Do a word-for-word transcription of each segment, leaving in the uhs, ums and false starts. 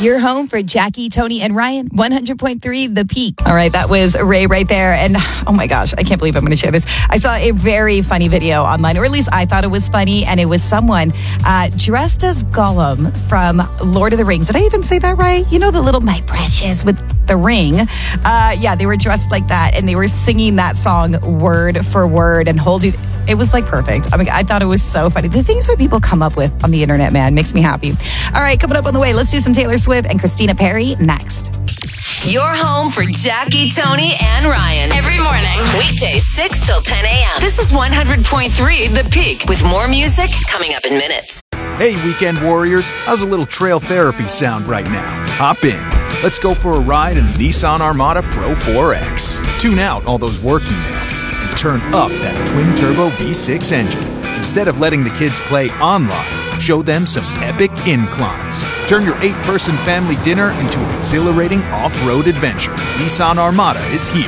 Your home for Jackie, Tony, and Ryan. one hundred point three The Peak. All right, that was Ray right there. And oh my gosh, I can't believe I'm going to share this. I saw a very funny video online, or at least I thought it was funny. And it was someone uh, dressed as Gollum from Lord of the Rings. Did I even say that right? You know, the little My Precious with the ring. Uh, yeah, they were dressed like that. And they were singing that song word for word and holding... It was like perfect. I mean, I thought it was so funny. The things that people come up with on the internet, man, makes me happy. All right, coming up on the way, let's do some Taylor Swift and Christina Perri next. Your home for Jackie, Tony, and Ryan. Every morning. Weekdays six till ten a.m. This is one hundred point three The Peak with more music coming up in minutes. Hey, weekend warriors. How's a little trail therapy sound right now? Hop in. Let's go for a ride in the Nissan Armada Pro four X. Tune out all those work emails and turn up that twin-turbo V six engine. Instead of letting the kids play online, show them some epic inclines. Turn your eight-person family dinner into an exhilarating off-road adventure. Nissan Armada is here.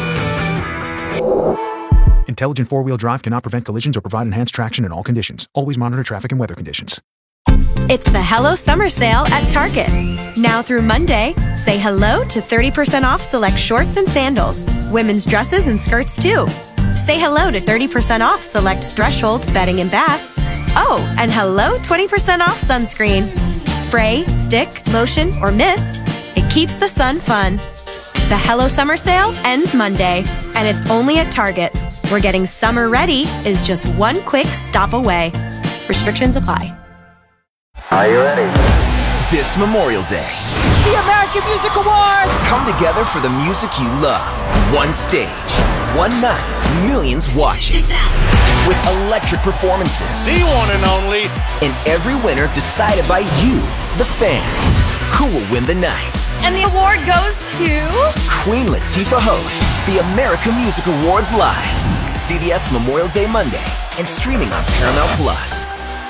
Intelligent four-wheel drive cannot prevent collisions or provide enhanced traction in all conditions. Always monitor traffic and weather conditions. It's the Hello Summer Sale at Target. Now through Monday, say hello to thirty percent off select shorts and sandals, women's dresses and skirts too. Say hello to thirty percent off select Threshold bedding and bath. Oh, and hello twenty percent off sunscreen. Spray, stick, lotion, or mist. It keeps the sun fun. The Hello Summer Sale ends Monday, and it's only at Target, where getting summer ready is just one quick stop away. Restrictions apply. Are you ready? This Memorial Day, the American Music Awards! Come together for the music you love. One stage, one night, millions watching. With electric performances. The one and only. And every winner decided by you, the fans. Who will win the night? And the award goes to... Queen Latifah hosts the American Music Awards live. C B S Memorial Day Monday and streaming on Paramount Plus.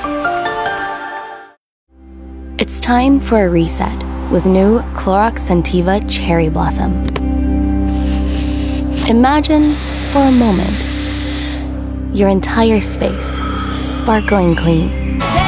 It's time for a reset with new Clorox Scentiva Cherry Blossom. Imagine, for a moment, your entire space sparkling clean.